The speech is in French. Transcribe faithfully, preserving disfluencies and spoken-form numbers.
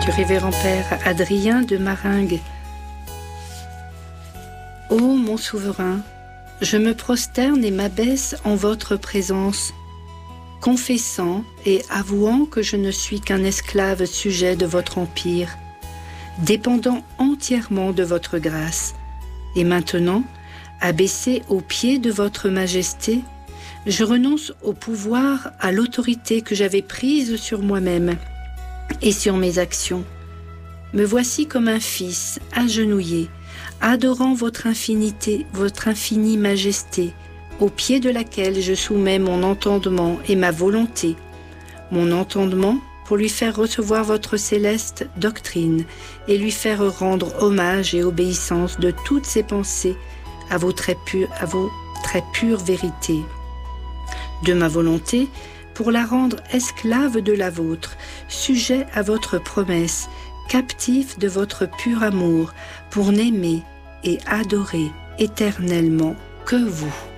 du révérend Père Adrien de Maringues. Ô mon souverain, je me prosterne et m'abaisse en votre présence, confessant et avouant que je ne suis qu'un esclave sujet de votre empire, dépendant entièrement de votre grâce. Et maintenant, abaissé aux pieds de votre majesté, je renonce au pouvoir, à l'autorité que j'avais prise sur moi-même et sur mes actions. Me voici comme un fils agenouillé, adorant votre infinité, votre infinie majesté, au pied de laquelle je soumets mon entendement et ma volonté. Mon entendement pour lui faire recevoir votre céleste doctrine et lui faire rendre hommage et obéissance de toutes ses pensées à vos très pures, à vos très pures vérités. De ma volonté, pour la rendre esclave de la vôtre, sujet à votre promesse, captif de votre pur amour, pour n'aimer et adorer éternellement que vous.